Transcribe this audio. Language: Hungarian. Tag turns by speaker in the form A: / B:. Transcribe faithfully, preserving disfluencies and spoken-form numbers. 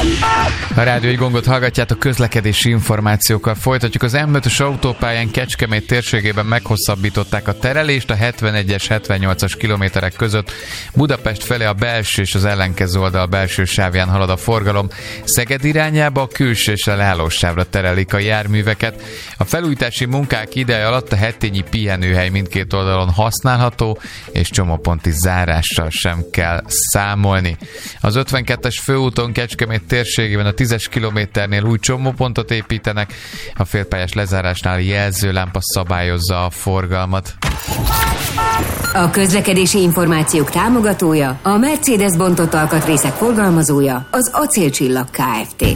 A: A Rádió egy gongot hallgatjátok, közlekedési információkkal folytatjuk. Az M ötös autópályán Kecskemét térségében meghosszabbították a terelést a hetvenegyes, hetvennyolcas kilométerek között. Budapest felé a belső és az ellenkező oldal belső sávján halad a forgalom. Szeged irányába a külső és a leállósávra terelik a járműveket. A felújítási munkák ideje alatt a hettényi pihenőhely mindkét oldalon használható, és csomóponti zárással sem kell számolni. Az ötvenkettes főúton Kecskemét térségében a tízes kilométernél új csomópontot építenek, a félpályás lezárásnál jelzőlámpa szabályozza a forgalmat.
B: A közlekedési információk támogatója, a Mercedes bontott alkatrészek forgalmazója, az Acélcsillag Kft.